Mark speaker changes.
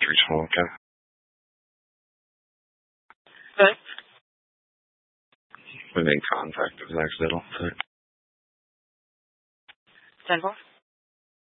Speaker 1: reach Malika.
Speaker 2: Good.
Speaker 1: We made contact. It was accidental.
Speaker 2: 10-4.